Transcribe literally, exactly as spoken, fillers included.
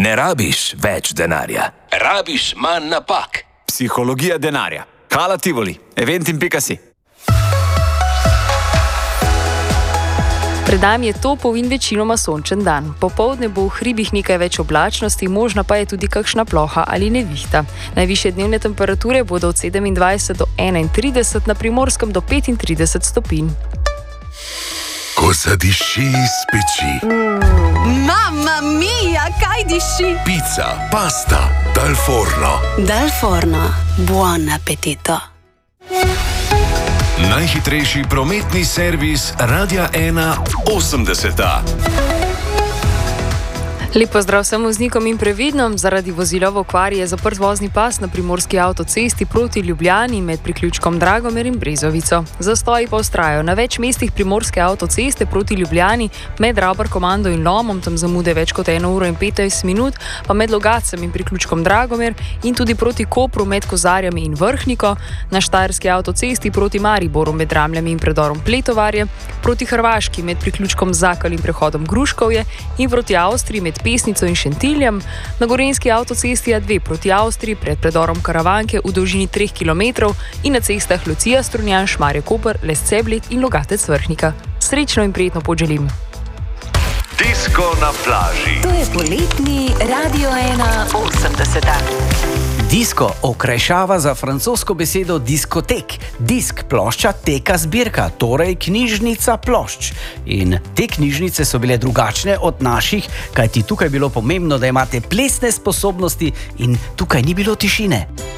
Ne rabiš več denarja, rabiš manj napak. Psihologija denarja. Hala Tivoli, eventim pika si. Pred nami je topov in večinoma sončen dan. Popoldne bo v hribih nekaj več oblačnosti, možna pa je tudi kakšna ploha ali nevihta. Najvišje dnevne temperature bodo od sedemindvajset do enaintrideset, na Primorskem do petintrideset stopinj. Ko zadiši iz peči. Mm. Mamma mia, kaj diši? Pica, pasta, dal forno. Dal forno, buon appetito. Najhitrejši prometni servis Radia ena osemdeseta. Lep pozdrav vsem voznikom in previdnom. Zaradi vozilove okvare je zaprt vozni pas na primorski avtocesti proti Ljubljani med priključkom Dragomer in Brezovico. Zastoji pa vztrajajo na več mestih primorske avtoceste proti Ljubljani, med Rabar Komando in Lomom, tam zamude več kot eno uro in petnajst minut, pa med Logacem in priključkom Dragomer in tudi proti Kopru med Kozarjami in Vrhniko, na Štajerski avtocesti proti Mariboru med Ramljami in predorom Pletovarje, proti Hrvaški med priključkom Zakal in prehodom Gruškovje in proti Avstriji med Pesnico in Šentiljem, na Gorenjski avtocesti A dve proti Avstriji pred predorom Karavanke v dolžini treh kilometrov in na cestah Lucija, Strunjan, Šmarje Koper, Lesce Bled in Logatec Vrhnika. Srečno in prijetno poželim. Disko na plaži. To je poletni Radio ena osemdeseta. Disko okrajšava za francosko besedo diskotek. Disk, plošča, teka, zbirka, torej knjižnica plošč. In te knjižnice so bile drugačne od naših, kajti tukaj je bilo pomembno, da imate plesne sposobnosti in tukaj ni bilo tišine.